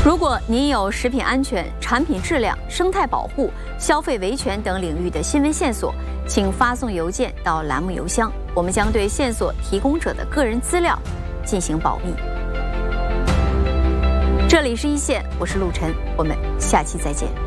如果您有食品安全、产品质量、生态保护、消费维权等领域的新闻线索，请发送邮件到栏目邮箱，我们将对线索提供者的个人资料进行保密。这里是一线，我是陆晨，我们下期再见。